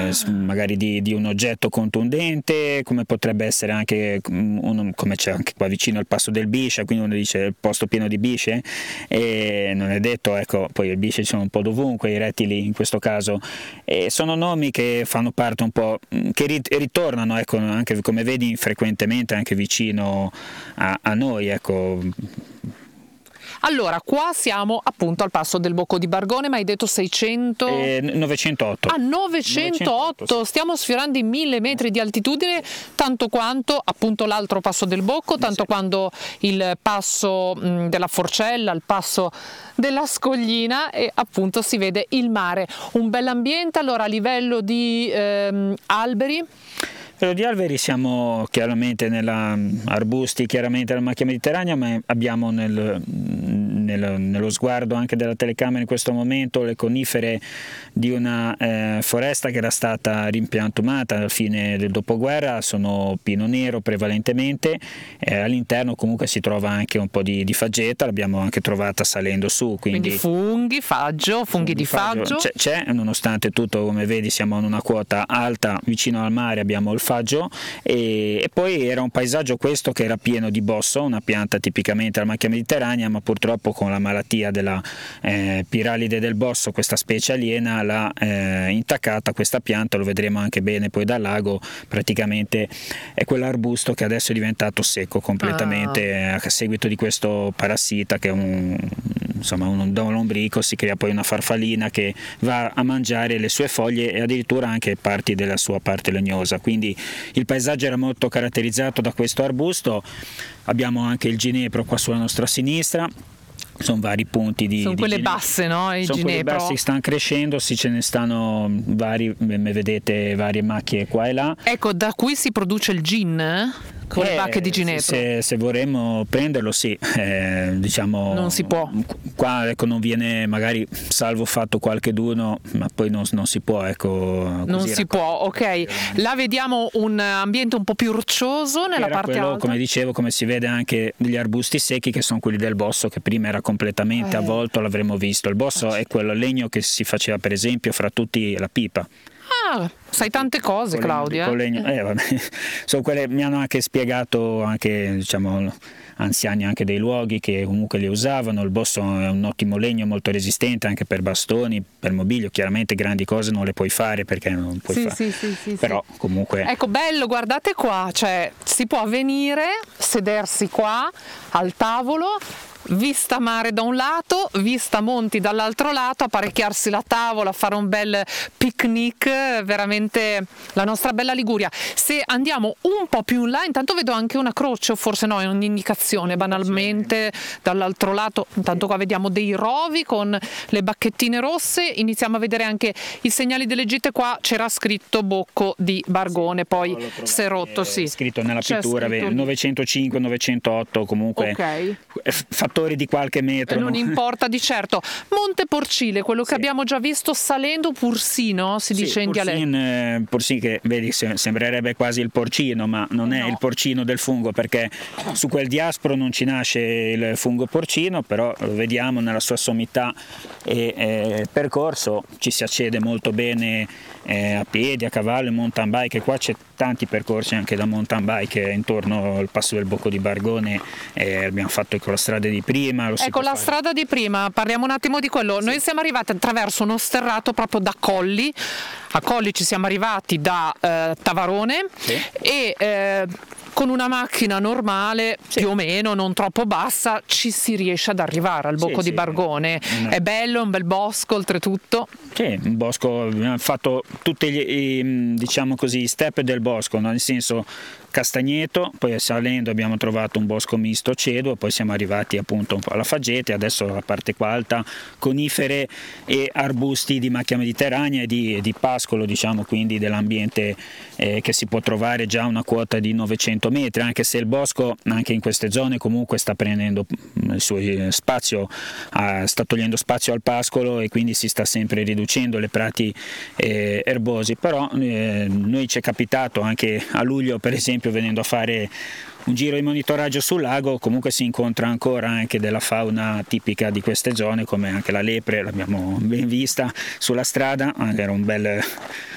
magari di un oggetto contundente, come potrebbe essere anche come c'è anche qua vicino il passo del Bisce, quindi uno dice il posto pieno di bisce, e non è detto, ecco, poi i bisce ci sono un po' dovunque, i rettili in questo caso, e sono nomi che fanno parte un po', che ritornano, ecco, anche come vedi frequentemente anche vicino a noi, ecco. Allora, qua siamo appunto al passo del Bocco di Bargone, ma hai detto 600? 908. Ah, 908, sì. Stiamo sfiorando i 1000 metri di altitudine, tanto quanto appunto l'altro passo del Bocco, tanto quanto il passo della Forcella, il passo della Scoglina, e appunto si vede il mare. Un bell'ambiente. Allora, a livello di alberi? Di alberi siamo chiaramente arbusti, chiaramente nella macchia mediterranea, ma abbiamo nello sguardo anche della telecamera in questo momento le conifere di una foresta che era stata rimpiantumata alla fine del dopoguerra, sono pino nero prevalentemente, all'interno comunque si trova anche un po' di faggeta, l'abbiamo anche trovata salendo su, quindi funghi di faggio c'è, nonostante tutto, come vedi siamo in una quota alta vicino al mare, abbiamo il faggio, e poi era un paesaggio questo che era pieno di bosso, una pianta tipicamente della macchia mediterranea, ma purtroppo con la malattia della piralide del bosso, questa specie aliena, l'ha intaccata questa pianta, lo vedremo anche bene poi dal lago, praticamente è quell'arbusto che adesso è diventato secco completamente a seguito di questo parassita che è un lombrico, si crea poi una farfallina che va a mangiare le sue foglie e addirittura anche parti della sua parte legnosa, quindi il paesaggio era molto caratterizzato da questo arbusto. Abbiamo anche il ginepro qua sulla nostra sinistra, sono vari punti di quelle ginepro. basse, no? Il sono ginepro. Quelle bassi che stanno crescendo, sì, ce ne stanno vari, vedete varie macchie qua e là. Ecco, da qui si produce il gin? Con le bacche di ginepro. Se vorremmo prenderlo, sì, diciamo non si può. Qua, ecco, non viene, magari salvo fatto qualcheduno, ma poi non si può, ecco. Non si può, ok. Là vediamo un ambiente un po' più roccioso nella parte quello, alta. come dicevo, come si vede anche degli arbusti secchi che sono quelli del bosso, che prima era completamente avvolto, l'avremmo visto. Il bosso è quello legno che si faceva per esempio fra tutti la pipa. Ah, sai tante cose, Claudia. Vabbè. Sono quelle, mi hanno anche spiegato anche, diciamo, anziani anche dei luoghi che comunque li usavano. Il bosso è un ottimo legno, molto resistente anche per bastoni, per mobilio. Chiaramente grandi cose non le puoi fare perché non puoi fare. Sì, però comunque. Ecco, bello, guardate qua, cioè si può venire, sedersi qua al tavolo, vista mare da un lato, vista monti dall'altro lato, apparecchiarsi la tavola, fare un bel picnic, veramente la nostra bella Liguria. Se andiamo un po' più in là, intanto vedo anche una croce, o forse no, è un'indicazione banalmente dall'altro lato. Intanto qua vediamo dei rovi con le bacchettine rosse, iniziamo a vedere anche i segnali delle gite. Qua c'era scritto Bocco di Bargone, poi si è rotto, sì. Scritto nella pittura, 905, 908, comunque fattori di qualche metro. Non importa di certo. Monte Porcile, quello che abbiamo già visto salendo, Pursino, si dice in dialetto. Porcino, che vedi sembrerebbe quasi il porcino, ma non è il porcino del fungo, perché su quel diaspro non ci nasce il fungo porcino, però lo vediamo nella sua sommità e percorso, ci si accede molto bene a piedi, a cavallo, in mountain bike. Qua c'è tanti percorsi anche da mountain bike intorno al passo del Bocco di Bargone, abbiamo fatto con la strada di prima. Strada di prima, parliamo un attimo di quello. Noi siamo arrivati attraverso uno sterrato proprio da Colli. A Colli ci siamo arrivati da Tavarone e con una macchina normale, più o meno, non troppo bassa, ci si riesce ad arrivare al Bocco di Bargone. È bello, un bel bosco oltretutto. Sì, un bosco, abbiamo fatto tutti gli step del bosco, no? Nel senso castagneto, poi salendo abbiamo trovato un bosco misto ceduo, poi siamo arrivati appunto un po' alla faggete, adesso la parte qua alta conifere e arbusti di macchia mediterranea e di pascolo, diciamo, quindi dell'ambiente che si può trovare già a una quota di 900 metri, anche se il bosco anche in queste zone comunque sta prendendo il suo spazio, sta togliendo spazio al pascolo e quindi si sta sempre riducendo le prati erbosi, però noi ci è capitato anche a luglio, per esempio, venendo a fare un giro di monitoraggio sul lago, comunque si incontra ancora anche della fauna tipica di queste zone, come anche la lepre, l'abbiamo ben vista sulla strada, era un bel